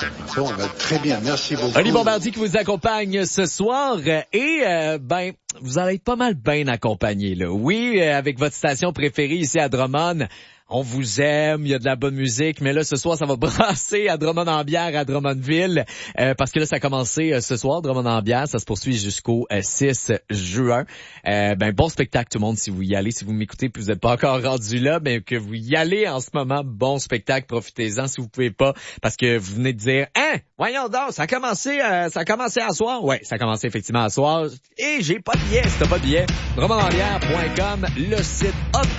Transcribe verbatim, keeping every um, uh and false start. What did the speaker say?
Bon, ben, très bien, merci beaucoup. Oli Bombardier qui vous accompagne ce soir et euh, ben vous allez être pas mal bien accompagné là. Oui, euh, avec votre station préférée ici à Drummond. On vous aime, il y a de la bonne musique, mais là, ce soir, ça va brasser à Drummond-en-Bière, à Drummondville, euh, parce que là, ça a commencé euh, ce soir, Drummond-en-Bière, ça se poursuit jusqu'au euh, six juin. Euh, ben, bon spectacle tout le monde si vous y allez, si vous m'écoutez puis vous n'êtes pas encore rendu là, ben que vous y allez en ce moment, bon spectacle, profitez-en si vous pouvez pas, parce que vous venez de dire, hein, voyons donc, ça a commencé, euh, ça a commencé à soir. Ouais, ça a commencé effectivement à soir, et j'ai pas de billet, si t'as pas de billet, drummond en bière point com, le site